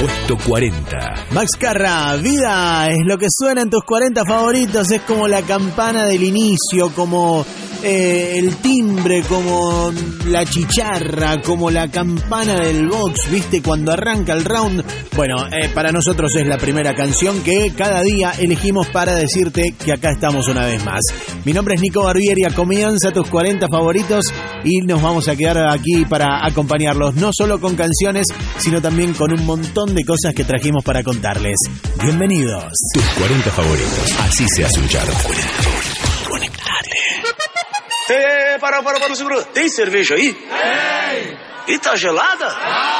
Puesto 40. Max Carra, vida es lo que suena en tus 40 favoritos, es como la campana del inicio, como el timbre, como la chicharra, como la campana del box, ¿viste? Cuando arranca el round. Bueno, para nosotros es la primera canción que cada día elegimos para decirte que acá estamos una vez más. Mi nombre es Nico Barbieri, comienza tus 40 favoritos y nos vamos a quedar aquí para acompañarlos, no solo con canciones, sino también con un montón de cosas que trajimos para contarles. Bienvenidos. Tus 40 favoritos. Así se hace un chart. Conectate. Para, seguro. Tem cerveja aí? Tem! E tá gelada?